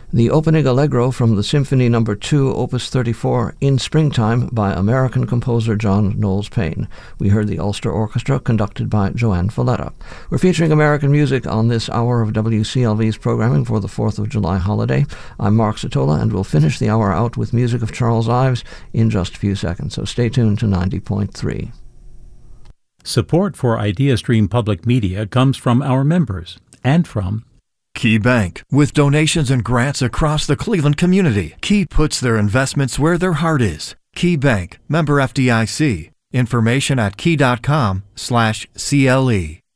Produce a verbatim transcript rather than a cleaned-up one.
The opening allegro from the Symphony Number two, Opus thirty-four, In Springtime, by American composer John Knowles Payne. We heard the Ulster Orchestra, conducted by Joanne Folletta. We're featuring American music on this hour of W C L V's programming for the fourth of July holiday. I'm Mark Satola, and we'll finish the hour out with music of Charles Ives in just a few seconds, so stay tuned to ninety point three. Support for IdeaStream Public Media comes from our members and from Key Bank. With donations and grants across the Cleveland community, Key puts their investments where their heart is. Key Bank, member F D I C. Information at key dot com slash C L E.